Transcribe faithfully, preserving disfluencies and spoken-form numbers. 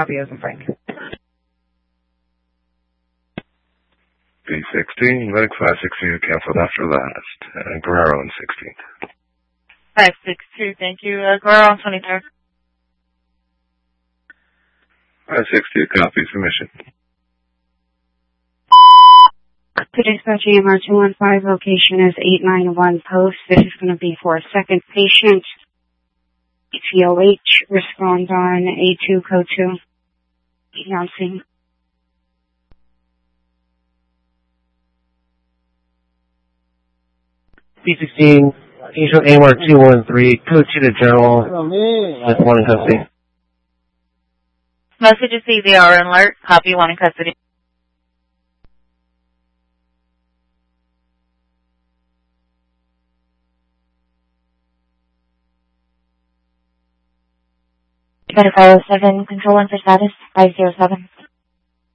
Copy as in Frank. B sixteen, medic five six two, canceled after last. Uh, Guerrero on sixteen. five six two, thank you. Uh, Guerrero on twenty-third. five six two, copy, submission. To dispatch A M R two one five, location is eight nine one post. This is going to be for a second patient. T O H, respond on A two code two. Announcing. B sixteen, Angel A M R two one three, code two to general, with one in custody. Message is C V R alert, copy, one in custody. Better follow seven, control one for status, five zero seven.